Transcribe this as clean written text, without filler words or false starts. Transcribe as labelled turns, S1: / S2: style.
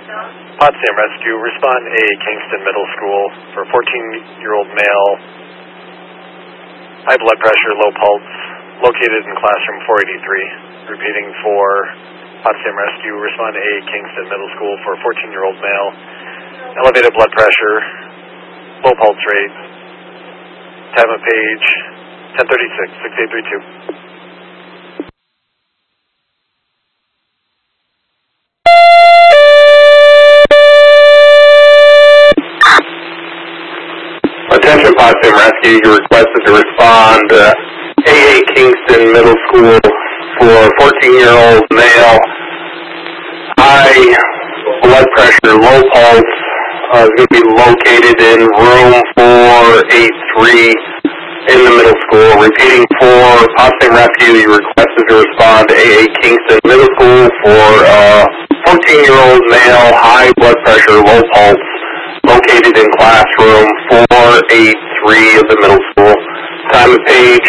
S1: Potsdam Rescue, respond A, Kingston Middle School for 14-year-old male, high blood pressure, low pulse, located in classroom 483. Repeating for Potsdam Rescue, respond A, Kingston Middle School for 14-year-old male, elevated blood pressure, low pulse rate, time of page 10:36, 6832.
S2: Attention Potsdam Rescue, you're requested to respond AA Kingston Middle School for 14-year-old male, high blood pressure, low pulse, is going to be located in room 483 in the middle school. Repeating for Potsdam Rescue, you're requested to respond to AA Kingston Middle School for 14-year-old male, high blood pressure, low pulse, located in classroom 483 of the middle school. Time of page